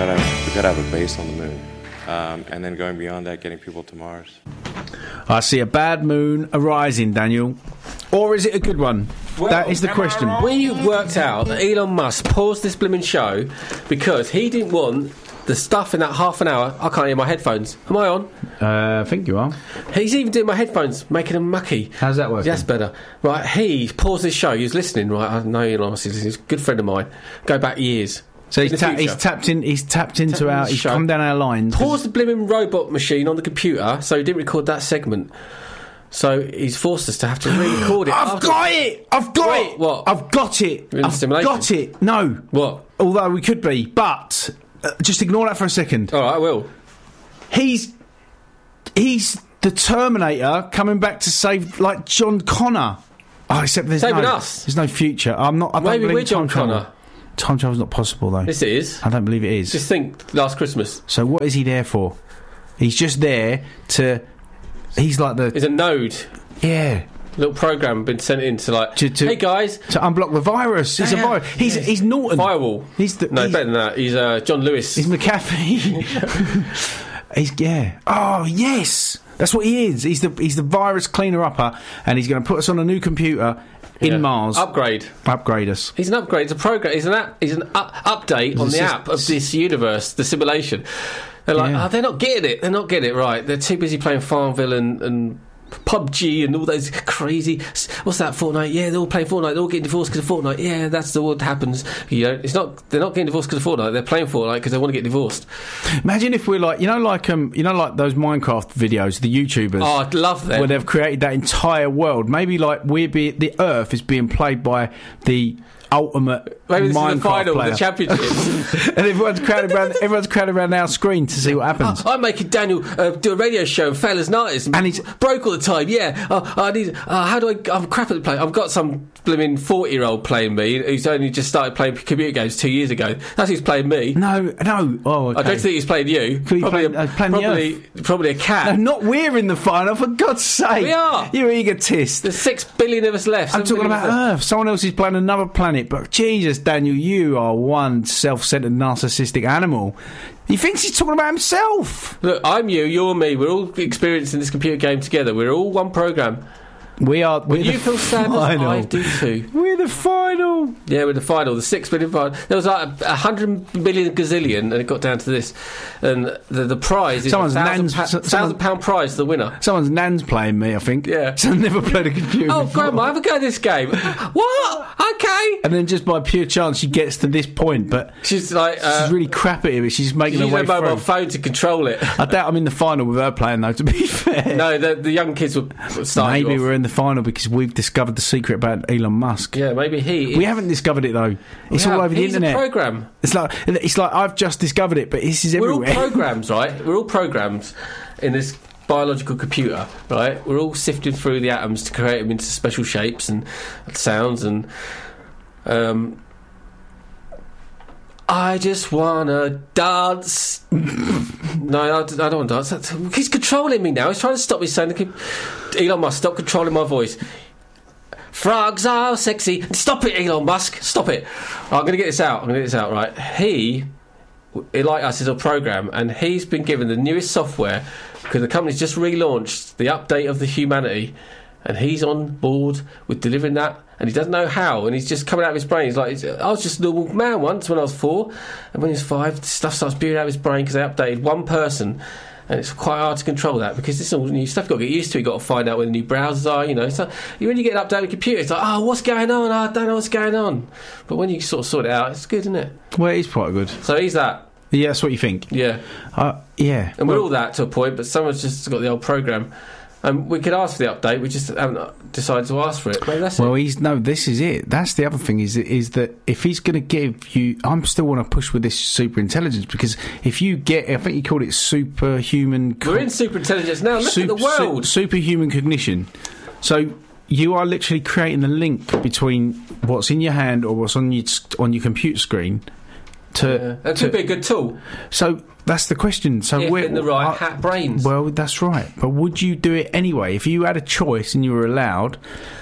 gotta have a base on the moon, and then going beyond that, getting people to Mars. I see a bad moon arising, Daniel. Or is it a good one? Well, that is the question. We worked out that Elon Musk paused this blooming show because he didn't want the stuff in that half an hour. I can't hear my headphones. Am I on? I think you are. He's even doing my headphones, making them mucky. How's that working? That's better. Right, he paused this show. He was listening, right? I know Elon Musk. He's a good friend of mine. Go back years. So he's tapped into our. He's come down our lines. Paused the blooming robot machine on the computer, so he didn't record that segment. So he's forced us to have to re-record it. I've got it. Wait, what? I've got it. You're in I've simulation? got it. No. What? Although we could be, but just ignore that for a second. All right, I will. He's the Terminator coming back to save, like, John Connor. Oh, except there's Saving us. There's no future. I don't Maybe believe we're John time travel. Connor. Time travel's not possible, though. Yes, it is. I don't believe it is. Just think, last Christmas. So what is he there for? He's just there to. He's like the. It's a node. Yeah. Little program been sent in to like. Hey guys, to unblock the virus. He's a virus. He's Norton. Firewall. He's better than that. He's John Lewis. He's McAfee. Oh yes, that's what he is. He's the virus cleaner upper, and he's going to put us on a new computer in Mars. Upgrade us. He's an upgrade. It's a program. He's an update on the app of this universe, the simulation. They're like, they're not getting it. They're not getting it right. They're too busy playing Farmville and PUBG and all those crazy. What's that? Fortnite? Yeah, they're all playing Fortnite. They're all getting divorced because of Fortnite. Yeah, that's what happens. You know, it's not. They're not getting divorced because of Fortnite. They're playing Fortnite because they want to get divorced. Imagine if we're like those Minecraft videos, the YouTubers. Oh, I'd love them. Where they've created that entire world. Maybe like the Earth is being played by the ultimate Maybe this Minecraft is the final player. of the championship. And everyone's crowded around our screen to see what happens. I'm making Daniel do a radio show and fail as an artist, and he's broke all the time. Yeah, I need. How do I? I'm crap at the play. I've got some blooming 40-year-old playing me who's only just started playing computer games 2 years ago. That's who's playing me. No. Oh, okay. I don't think he's playing you. Probably a cat. No, not we're in the final. For God's sake, we are. You egotist. There's 6 billion of us left. I'm talking about Earth. Someone else is playing another planet. But Jesus, Daniel, you are one self-centered, narcissistic animal. He thinks he's talking about himself. Look, I'm you, you're me. We're all experiencing this computer game together. We're all one program. We're you feel sad as I do too. We're the final. Yeah, we're the final. The 6 billion final. There was like 100 million gazillion, and it got down to this. And the prize is £1,000 prize to the winner. Someone's nan's playing me, I think. Yeah. So I've never played a computer before. Grandma, have a go at this game. What? Okay. And then just by pure chance, she gets to this point, but she's like she's really crap at it, but she's making her way through. She's using a mobile phone to control it. I doubt I'm in the final with her playing, though, to be fair. No, the young kids will start. Maybe we're in the final because we've discovered the secret about Elon Musk. Yeah, maybe we haven't discovered it though. It's all over the internet. He's a program. It's like I've just discovered it, but this is everywhere. We're all programs, right? We're all programs in this biological computer, right? We're all sifting through the atoms to create them into special shapes and sounds and. I just wanna dance. No, I don't want to dance. He's controlling me now. He's trying to stop me saying, Elon Musk, stop controlling my voice. Frogs are sexy. Stop it, Elon Musk. Stop it. I'm going to get this out. Right. He, like us, is a program, and he's been given the newest software because the company's just relaunched the update of the humanity, and he's on board with delivering that. And he doesn't know how, and he's just coming out of his brain. He's like, I was just a normal man once when I was 4, and when he was 5, stuff starts spewing out of his brain because they updated one person, and it's quite hard to control that because this is all new stuff. You've got to get used to. You've got to find out where the new browsers are. You know, so when you get an update with a computer, it's like, what's going on? I don't know what's going on. But when you sort of sort it out, it's good, isn't it? Well, it is quite good. So he's that. Yeah, that's what you think. Yeah, yeah. And we're all that to a point, but someone's just got the old program. We could ask for the update. We just haven't decided to ask for it. Maybe that's it. This is it. That's the other thing. Is that if he's going to give you, I'm still want to push with this super intelligence because if you get, I think you called it superhuman. We're in super intelligence now. Look at the world. Superhuman cognition. So you are literally creating the link between what's in your hand or what's on your computer screen. That could be a good tool. So that's the question. So if in the right hat brains. Well, that's right. But would you do it anyway if you had a choice and you were allowed?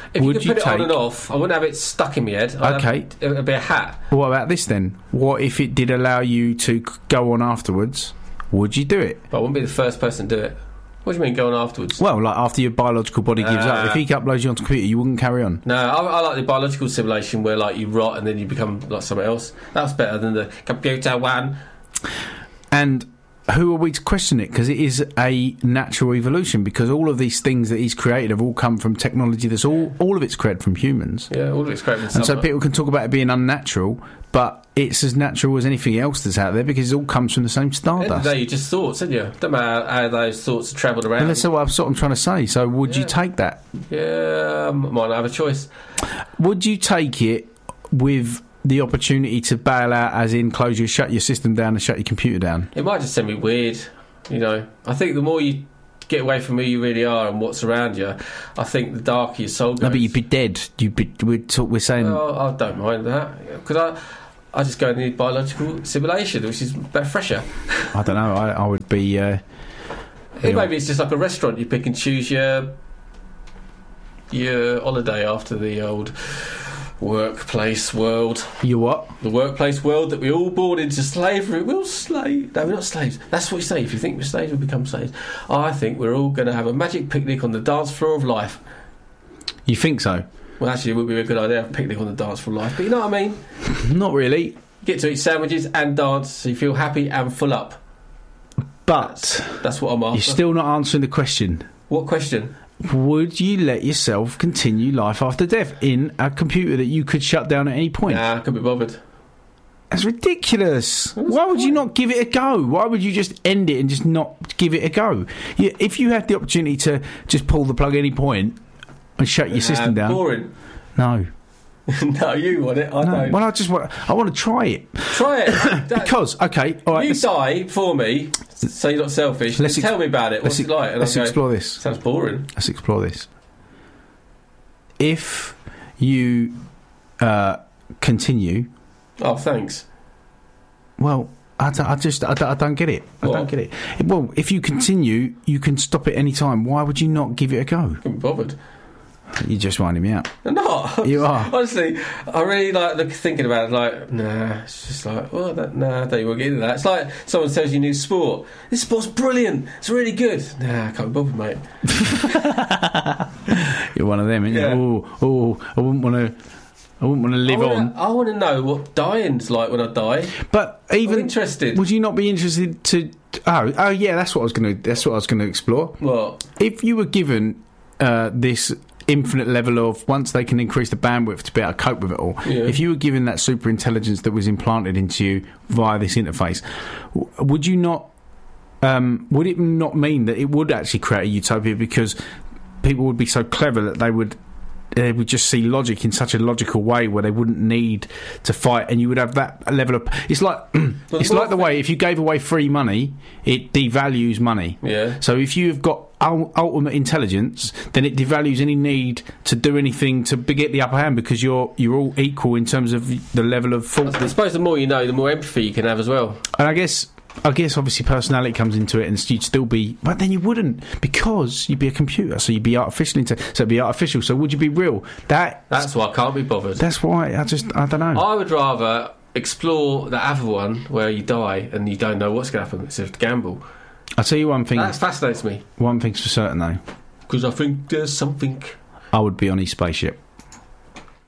If Would you could you put it on take- and off, I wouldn't have it stuck in my head. Okay. It would be a hat. What about this then? What if it did allow you to go on afterwards? Would you do it? But I wouldn't be the first person to do it. What do you mean going afterwards? Well, like after your biological body gives up, if he uploads you onto the computer, you wouldn't carry on. No, I like the biological simulation where like you rot and then you become like someone else. That's better than the computer one. And who are we to question it? Because it is a natural evolution. Because all of these things that he's created have all come from technology. That's all of it's created from humans. Yeah, all of it's great. And so people can talk about it being unnatural, but it's as natural as anything else that's out there because it all comes from the same At the end of stardust. the day, you just thoughts, didn't you? Don't matter how those thoughts have travelled around. And that's what I'm trying to say. So would you Yeah. take that? Yeah, might not have a choice. Would you take it with the opportunity to bail out, as in shut your system down and shut your computer down? It might just send me weird, you know. I think the more you get away from who you really are and what's around you, I think the darker your soul goes. No, but you'd be dead. We're saying... Oh, I don't mind that because I just go in the biological simulation, which is better, fresher. I don't know. I would be... Maybe it's just like a restaurant. You pick and choose your holiday after the old workplace world. You what? The workplace world that we all born into slavery. We're all slaves. No, we're not slaves. That's what you say. If you think we're slaves, we become slaves. I think we're all going to have a magic picnic on the dance floor of life. You think so? Well, actually, it would be a good idea to have a picnic on the dance floor of life. But you know what I mean? Not really. You get to eat sandwiches and dance, so you feel happy and full up. But That's what I'm after. you're still not answering the question. What question? Would you let yourself continue life after death in a computer that you could shut down at any point? Nah, I couldn't be bothered. That's ridiculous. Why would you not give it a go? Why would you just end it and just not give it a go? If you had the opportunity to just pull the plug at any point and shut your system down... Boring. No. No, you want it. I No. don't. Well, I want to try it. Try it. Because, okay, all right. You die for me, so you're not selfish. Let's Then tell me about it. What's it like? And Let's I'll go, explore this. Sounds boring. Let's explore this. If you continue... Oh, thanks. Well, I don't get it. I What? don't get it. Well, if you continue, you can stop it any time. Why would you not give it a go? Couldn't be bothered. You're just winding me up. I'm not. You are. Honestly, I really like thinking about it. Like, nah, it's just like, well, nah, I don't even get into that. It's like someone tells you new sport. This sport's brilliant. It's really good. Nah, I can't be bothered, mate. You're one of them, isn't Yeah. you? Oh, I wouldn't want to live on. I want to know what dying's like when I die. But even I'm interested. would you not be interested to? Oh, yeah. That's what I was going to. That's what I was going to explore. What? If you were given this infinite level of, once they can increase the bandwidth to be able to cope with it all, Yeah. if you were given that super intelligence that was implanted into you via this interface, would you not? Would it not mean that it would actually create a utopia because people would be so clever that they would just see logic in such a logical way where they wouldn't need to fight, and you would have that level of... It's like it's like the way if you gave away free money, it devalues money. Yeah. So if you've got ultimate intelligence, then it devalues any need to do anything to get the upper hand because you're all equal in terms of the level of thought. I suppose the more you know, the more empathy you can have as well. And I guess obviously personality comes into it, and you'd still be, but then you wouldn't because you'd be a computer, so you'd be artificial. So it'd be artificial. So would you be real? That's why I can't be bothered. That's why I don't know. I would rather explore the other one where you die and you don't know what's going to happen. It's a gamble. I'll tell you one thing. That fascinates me One thing's for certain though. because I think there's something. I would be on his spaceship.